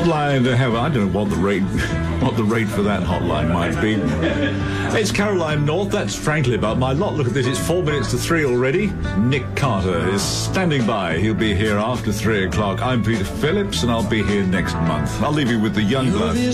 hotline to have. I don't know what the rate for that hotline might be. It's Caroline North. That's frankly about my lot. Look at this. It's 4 minutes to 3 already. Nick Carter is standing by. He'll be here after 3 o'clock. I'm Peter Phillips, and I'll be here next month. I'll leave you with the Youngblood.